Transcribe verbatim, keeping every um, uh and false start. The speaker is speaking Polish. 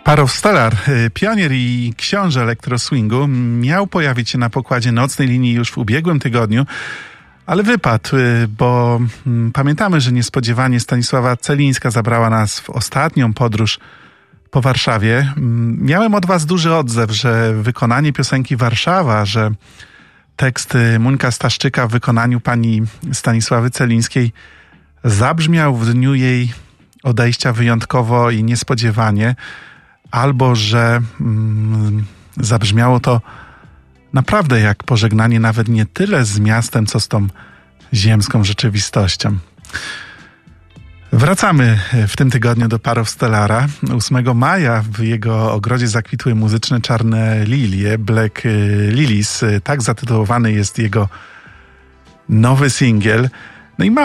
Parow Stellar, pionier i książę elektroswingu, miał pojawić się na pokładzie nocnej linii już w ubiegłym tygodniu, ale wypadł, bo pamiętamy, że niespodziewanie Stanisława Celińska zabrała nas w ostatnią podróż po Warszawie. Miałem od was duży odzew, że wykonanie piosenki Warszawa, że tekst Muńka Staszczyka w wykonaniu pani Stanisławy Celińskiej zabrzmiał w dniu jej odejścia wyjątkowo i niespodziewanie, albo że mm, zabrzmiało to naprawdę jak pożegnanie nawet nie tyle z miastem, co z tą ziemską rzeczywistością. Wracamy w tym tygodniu do Parow Stellara. ósmego maja w jego ogrodzie zakwitły muzyczne czarne lilie, Black Lilies. Tak zatytułowany jest jego nowy singiel. No i ma